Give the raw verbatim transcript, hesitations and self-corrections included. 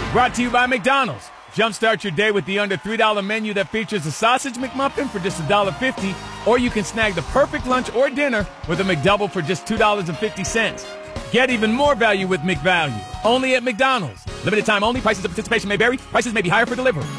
Brought to you by McDonald's. Jumpstart your day with the under three dollar menu that features a sausage McMuffin for just one dollar fifty, or you can snag the perfect lunch or dinner with a McDouble for just two dollars and fifty cents. Get even more value with McValue, only at McDonald's. Limited time only. Prices of participation may vary. Prices may be higher for delivery.